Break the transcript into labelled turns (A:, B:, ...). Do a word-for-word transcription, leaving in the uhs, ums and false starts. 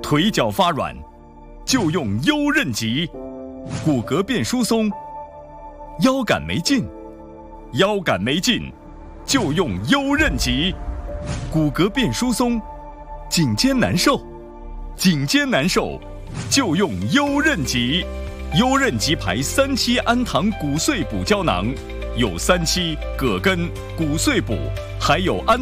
A: 腿脚发软，就用优韧极；骨骼变疏松，腰杆没劲，腰杆没劲，就用优韧极；骨骼变疏松，颈肩难受，颈肩难受，就用优韧极。优韧极牌三七氨糖骨碎补胶囊，有三七、葛根、骨碎补，还有氨。